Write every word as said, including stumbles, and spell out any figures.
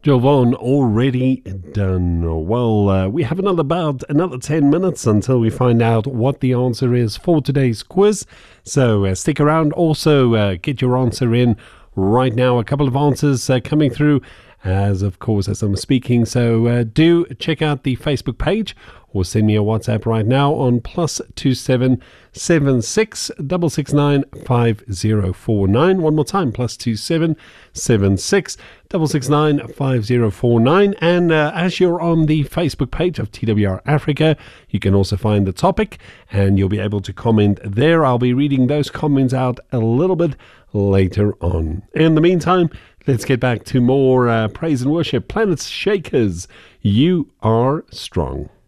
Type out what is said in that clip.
Jovan, already done. Well, uh, we have another about another ten minutes until we find out what the answer is for today's quiz. So uh, stick around. Also, uh, get your answer in right now. A couple of answers uh, coming through, as of course as I'm speaking. So uh, do check out the Facebook page or send me a WhatsApp right now on plus two seven seven six double six nine five zero four nine. One more time, plus two seven seven six double six nine five zero four nine. And uh, as you're on the Facebook page of T W R Africa, you can also find the topic and you'll be able to comment there. I'll be reading those comments out a little bit later on. In the meantime, let's get back to more uh, praise and worship. Planet Shakers, You Are Strong.